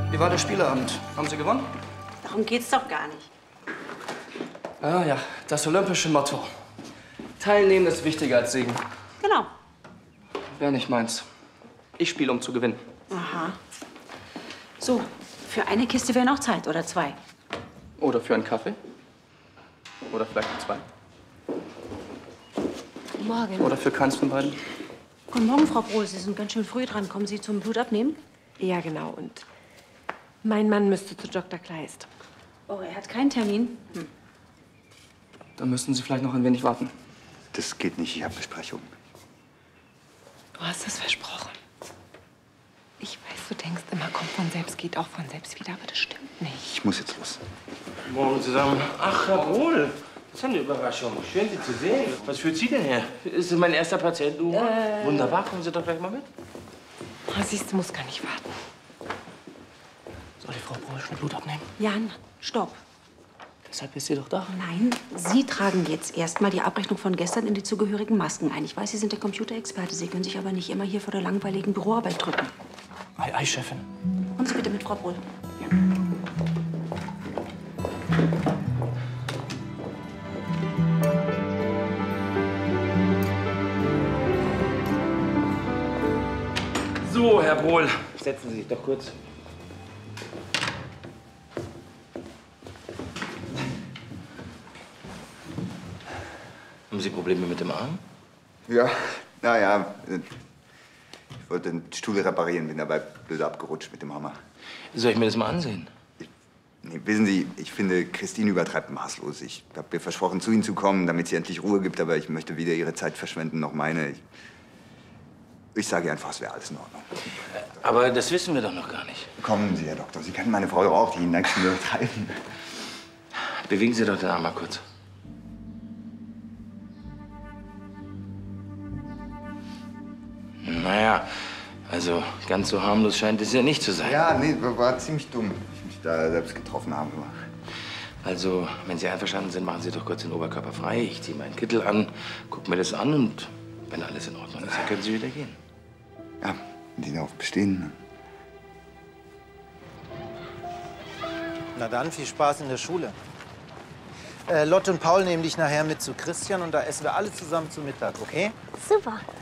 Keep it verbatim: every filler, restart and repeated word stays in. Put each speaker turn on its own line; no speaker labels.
Wie war der Spieleabend? Haben Sie gewonnen?
Darum geht's doch gar nicht.
Ah ja, das olympische Motto. Teilnehmen ist wichtiger als siegen.
Genau.
Wäre nicht meins. Ich spiele, um zu gewinnen.
Aha. So, für eine Kiste wäre noch Zeit, oder zwei.
Oder für einen Kaffee. Oder vielleicht zwei.
Morgen.
Oder für keins von beiden.
Guten Morgen, Frau Brohl. Sie sind ganz schön früh dran. Kommen Sie zum Blutabnehmen?
Ja, genau. Und mein Mann müsste zu Doktor Kleist.
Oh, er hat keinen Termin? Hm.
Dann müssten Sie vielleicht noch ein wenig warten.
Das geht nicht. Ich habe Besprechung.
Du hast es versprochen. Ich weiß, du denkst immer, kommt von selbst, geht auch von selbst wieder, aber das stimmt nicht.
Ich muss jetzt los.
Morgen zusammen. Ach, Herr Brohl. Das ist eine Überraschung. Schön, Sie zu sehen. Was führt Sie denn her? Ist das mein erster Patient, Uwe? Äh... Wunderbar. Kommen Sie doch gleich mal mit.
Oh, siehst du, muss gar nicht warten.
Soll die Frau Brohl schon Blut abnehmen?
Jan, stopp.
Deshalb ist sie doch da.
Nein, Sie tragen jetzt erstmal die Abrechnung von gestern in die zugehörigen Masken ein. Ich weiß, Sie sind der Computerexperte. Sie können sich aber nicht immer hier vor der langweiligen Büroarbeit drücken.
Ei, ei, Chefin.
Kommen Sie bitte mit, Frau Brohl. Ja.
So, Herr Brohl, setzen Sie sich doch kurz. Haben Sie Probleme mit dem Arm?
Ja, naja. Ich wollte den Stuhl reparieren, bin dabei blöd abgerutscht mit dem Hammer.
Soll ich mir das mal ansehen?
Ich, nee, wissen Sie, ich finde, Christine übertreibt maßlos. Ich habe ihr versprochen, zu Ihnen zu kommen, damit sie endlich Ruhe gibt, aber ich möchte weder Ihre Zeit verschwenden, noch meine. Ich, ich sage ihr einfach, es wäre alles in Ordnung.
Aber das wissen wir doch noch gar nicht.
Kommen Sie, Herr Doktor. Sie kennen meine Frau doch auch, die Ihnen nichts übertreiben.
Bewegen Sie doch den Arm mal kurz. Naja, also ganz so harmlos scheint es ja nicht zu sein.
Ja, nee, war ziemlich dumm, dass ich mich da selbst getroffen habe.
Also, wenn Sie einverstanden sind, machen Sie doch kurz den Oberkörper frei. Ich ziehe meinen Kittel an, gucke mir das an und wenn alles in Ordnung ist, dann können Sie wieder gehen.
Ja, wenn Sie darauf bestehen.
Na dann, viel Spaß in der Schule. Äh, Lotte und Paul nehmen dich nachher mit zu Christian und da essen wir alle zusammen zu Mittag, okay?
Super.